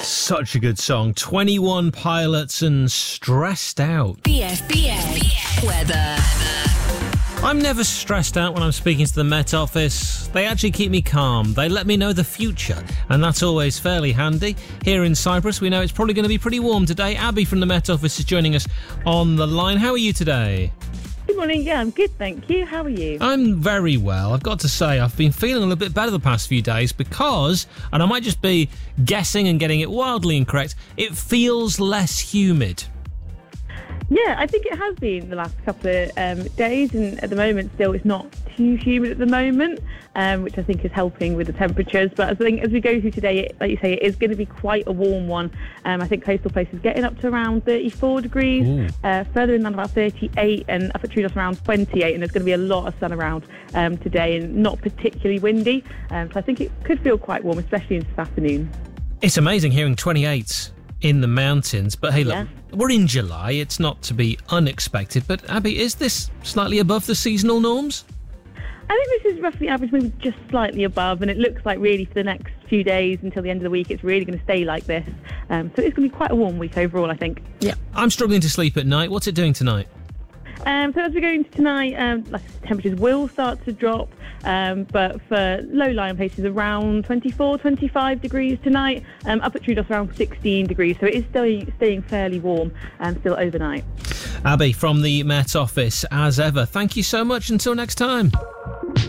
Such a good song. 21 Pilots and Stressed Out. BFBS weather. I'm never stressed out when I'm speaking to the Met Office. They actually keep me calm. They let me know the future, and that's always fairly handy. Here in Cyprus, we know it's probably going to be pretty warm today. Abby from the Met Office is joining us on the line. How are you today? Good morning. Yeah, I'm good, thank you. How are you? I'm very well. I've got to say, I've been feeling a little bit better the past few days because, and I might just be guessing and getting it wildly incorrect, it feels less humid. Yeah, I think it has been the last couple of days, and at the moment still it's not too humid at the moment, which I think is helping with the temperatures. But I think as we go through today, like you say, it is going to be quite a warm one. I think coastal places getting up to around 34 degrees, further inland about 38, and up at Troodos around 28, and there's going to be a lot of sun around today and not particularly windy. So I think it could feel quite warm, especially this afternoon. It's amazing hearing 28 in the mountains, but hey, look, we're in July. It's not to be unexpected, but Abby, is this slightly above the seasonal norms? I think this is roughly average, maybe just slightly above, and it looks like really for the next few days until the end of the week, it's really going to stay like this. So it's going to be quite a warm week overall, I think. Yeah. I'm struggling to sleep at night. What's it doing tonight? So as we go into tonight, temperatures will start to drop, but for low-lying places around 24, 25 degrees tonight, up at Troodos around 16 degrees, so it is still staying fairly warm still overnight. Abby from the Met Office, as ever, thank you so much. Until next time.